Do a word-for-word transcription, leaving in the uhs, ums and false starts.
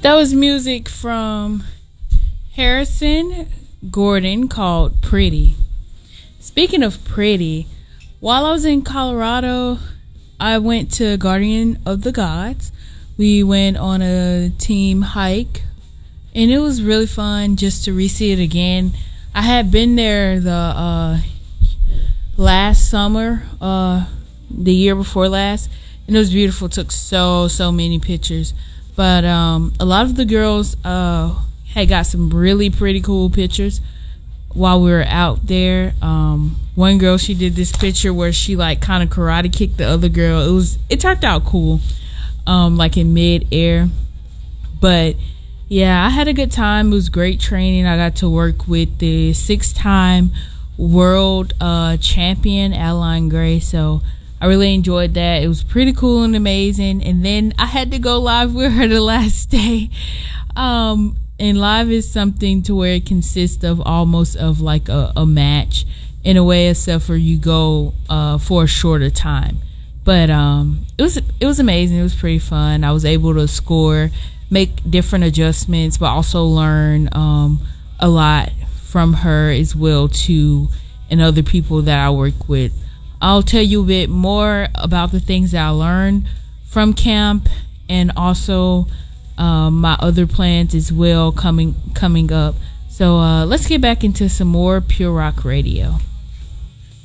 That was music from Harrison Gordon called Pretty. Speaking of pretty, while I was in Colorado, I went to Guardian of the Gods. We went on a team hike, and it was really fun just to re-see it again. I had been there the uh, last summer, uh, the year before last, and it was beautiful. Took so, so many pictures. But um, a lot of the girls uh, had got some really pretty cool pictures while we were out there. Um, one girl, she did this picture where she like kind of karate kicked the other girl. It was it turned out cool, um, like in mid-air. But yeah, I had a good time. It was great training. I got to work with the six-time world uh, champion, Adeline Gray. So I really enjoyed that. It was pretty cool and amazing. And then I had to go live with her the last day. Um, and live is something to where it consists of almost of like a, a match in a way, except for you go uh, for a shorter time. But um, it was it was amazing. It was pretty fun. I was able to score, make different adjustments, but also learn um, a lot from her as well too, and other people that I work with. I'll tell you a bit more about the things that I learned from camp, and also um, my other plans as well coming coming up. So uh, let's get back into some more Pure Rock Radio.